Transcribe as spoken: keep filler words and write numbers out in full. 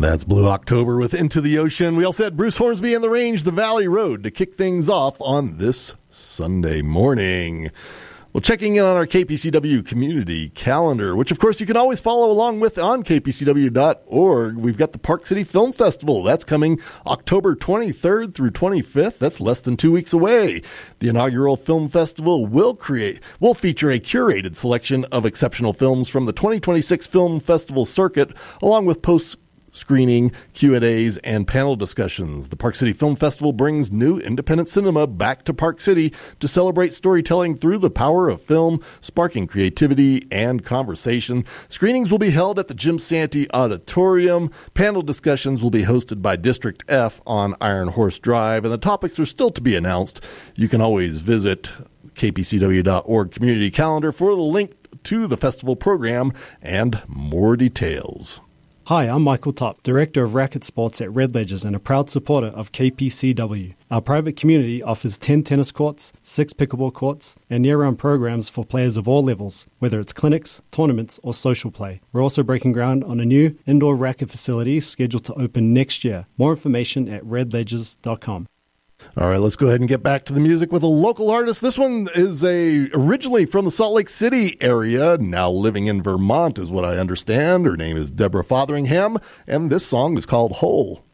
That's Blue October with Into the Ocean. We also had Bruce Hornsby and the Range, the Valley Road, to kick things off on this Sunday morning. Well, checking in on our K P C W community calendar, which, of course, you can always follow along with on K P C W dot org. We've got the Park City Film Festival. That's coming October twenty-third through twenty-fifth. That's less than two weeks away. The inaugural film festival will create will feature a curated selection of exceptional films from the twenty twenty-six Film Festival circuit, along with post screening, Q and A's, and panel discussions. The Park City Film Festival brings new independent cinema back to Park City to celebrate storytelling through the power of film, sparking creativity and conversation. Screenings will be held at the Jim Santee Auditorium. Panel discussions will be hosted by District F on Iron Horse Drive, and the topics are still to be announced. You can always visit K P C W dot org community calendar for the link to the festival program and more details. Hi, I'm Michael Topp, Director of Racket Sports at Red Ledgers and a proud supporter of K P C W. Our private community offers ten tennis courts, six pickleball courts, and year-round programs for players of all levels, whether it's clinics, tournaments, or social play. We're also breaking ground on a new indoor racket facility scheduled to open next year. More information at red ledgers dot com. All right, let's go ahead and get back to the music with a local artist. This one is a originally from the Salt Lake City area, now living in Vermont is what I understand. Her name is Deborah Fotheringham, and this song is called Whole.